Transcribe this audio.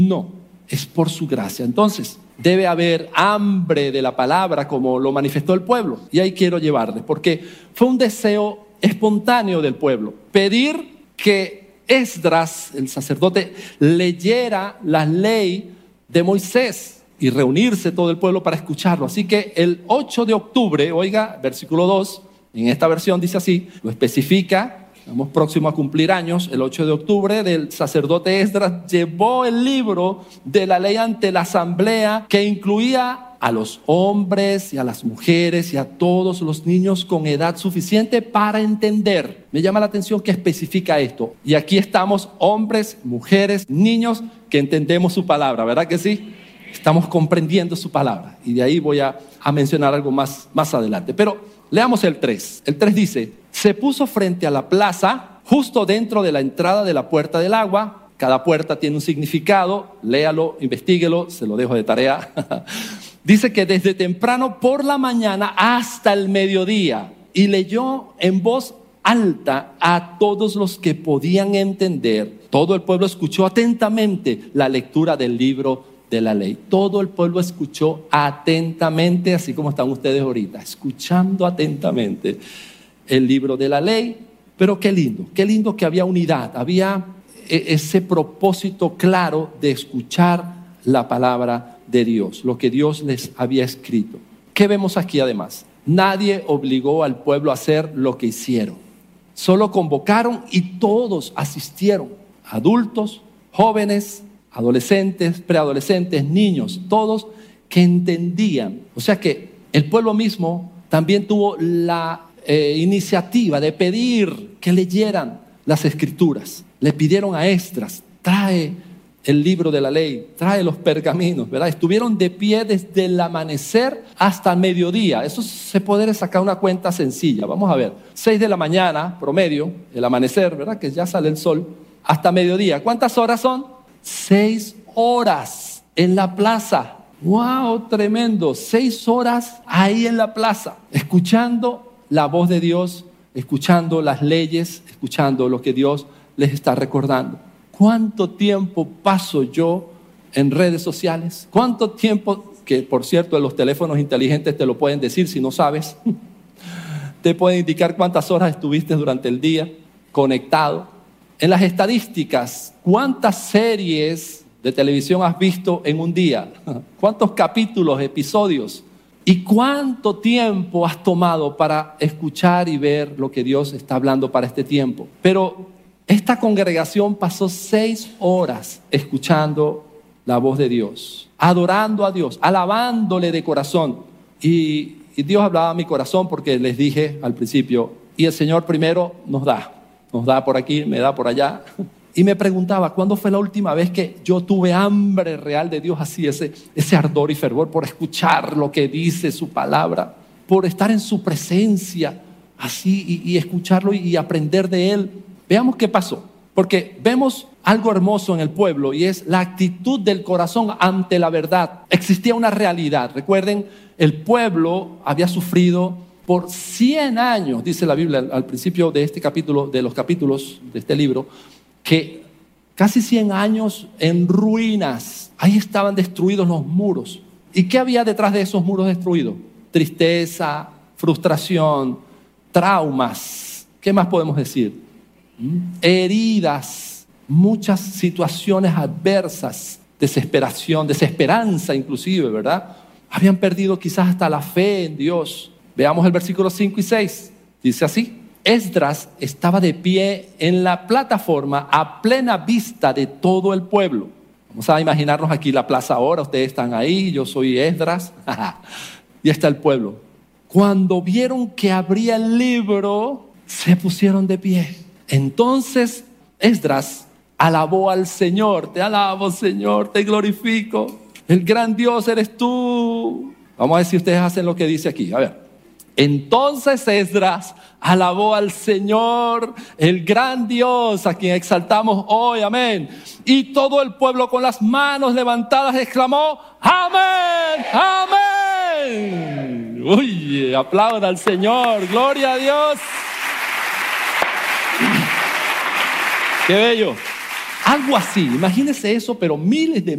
No, es por su gracia. Entonces, debe haber hambre de la palabra como lo manifestó el pueblo. Y ahí quiero llevarles, porque fue un deseo espontáneo del pueblo. Pedir que Esdras, el sacerdote, leyera la ley de Moisés y reunirse todo el pueblo para escucharlo. Así que el 8 de octubre, oiga, versículo 2, en esta versión dice así, lo especifica. Estamos próximos a cumplir años. El 8 de octubre del sacerdote Esdras llevó el libro de la ley ante la asamblea, que incluía a los hombres y a las mujeres y a todos los niños con edad suficiente para entender. Me llama la atención que especifica esto. Y aquí estamos, hombres, mujeres, niños, que entendemos su palabra, ¿verdad que sí? Estamos comprendiendo su palabra. Y de ahí voy a mencionar algo más adelante. Pero leamos el 3. El 3 dice: se puso frente a la plaza, justo dentro de la entrada de la puerta del agua. Cada puerta tiene un significado. Léalo, investíguelo, se lo dejo de tarea. Dice que desde temprano por la mañana hasta el mediodía, y leyó en voz alta a todos los que podían entender. Todo el pueblo escuchó atentamente la lectura del libro de la ley. Todo el pueblo escuchó atentamente, así como están ustedes ahorita, escuchando atentamente el libro de la ley. Pero qué lindo que había unidad, había ese propósito claro de escuchar la palabra de Dios, lo que Dios les había escrito. ¿Qué vemos aquí además? Nadie obligó al pueblo a hacer lo que hicieron. Solo convocaron y todos asistieron. Adultos, jóvenes, adolescentes, preadolescentes, niños, todos que entendían. O sea que el pueblo mismo también tuvo la iniciativa de pedir que leyeran las escrituras. Le pidieron a Esdras: trae el libro de la ley, trae los pergaminos, ¿verdad? Estuvieron de pie desde el amanecer hasta el mediodía. Eso se puede sacar una cuenta sencilla. Vamos a ver, 6 de la mañana promedio, el amanecer, ¿verdad? Que ya sale el sol, hasta mediodía. ¿Cuántas horas son? 6 horas en la plaza. ¡Wow! Tremendo. 6 horas ahí en la plaza, escuchando la voz de Dios, escuchando las leyes, escuchando lo que Dios les está recordando. ¿Cuánto tiempo paso yo en redes sociales? ¿Cuánto tiempo? Que por cierto, los teléfonos inteligentes te lo pueden decir si no sabes. Te pueden indicar cuántas horas estuviste durante el día conectado. En las estadísticas, ¿cuántas series de televisión has visto en un día? ¿Cuántos capítulos, episodios? ¿Y cuánto tiempo has tomado para escuchar y ver lo que Dios está hablando para este tiempo? Pero esta congregación pasó 6 horas escuchando la voz de Dios, adorando a Dios, alabándole de corazón. Y Dios hablaba a mi corazón porque les dije al principio, y el Señor primero nos da por aquí, me da por allá. Y me preguntaba, ¿cuándo fue la última vez que yo tuve hambre real de Dios así, ese ardor y fervor por escuchar lo que dice su palabra, por estar en su presencia así y escucharlo y aprender de Él? Veamos qué pasó, porque vemos algo hermoso en el pueblo y es la actitud del corazón ante la verdad. Existía una realidad. Recuerden, el pueblo había sufrido por 100 años, dice la Biblia al principio de este capítulo, de los capítulos de este libro, que casi 100 años en ruinas. Ahí estaban destruidos los muros. ¿Y qué había detrás de esos muros destruidos? Tristeza, frustración, traumas. ¿Qué más podemos decir? Heridas, muchas situaciones adversas, desesperación, desesperanza inclusive, ¿verdad? Habían perdido quizás hasta la fe en Dios. Veamos el versículo 5 y 6. Dice así: Esdras estaba de pie en la plataforma a plena vista de todo el pueblo. Vamos a imaginarnos aquí la plaza ahora. Ustedes están ahí, yo soy Esdras. Y está el pueblo. Cuando vieron que abría el libro, se pusieron de pie. Entonces Esdras alabó al Señor. Te alabo, Señor, te glorifico. El gran Dios eres tú. Vamos a ver si ustedes hacen lo que dice aquí. A ver. Entonces Esdras alabó al Señor, el gran Dios, a quien exaltamos hoy, amén. Y todo el pueblo con las manos levantadas exclamó: amén, amén. Uy, aplauda al Señor, gloria a Dios. Qué bello. Algo así, imagínense eso, pero miles de